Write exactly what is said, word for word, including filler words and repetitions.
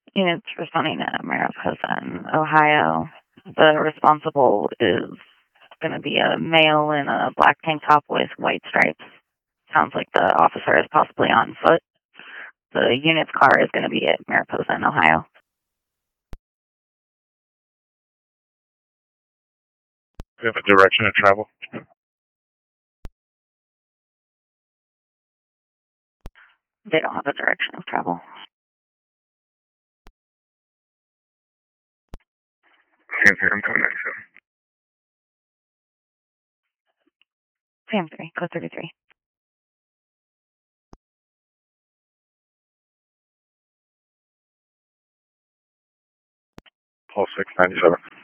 Units responding to Mariposa in Ohio. The responsible is going to be a male in a black tank top with white stripes. Sounds like the officer is possibly on foot. The unit's car is going to be at Mariposa in Ohio. Do you have a direction of travel? They don't have a direction of travel. Sam three, I'm coming next to him. Sam three, code thirty-three. Pulse six ninety-seven.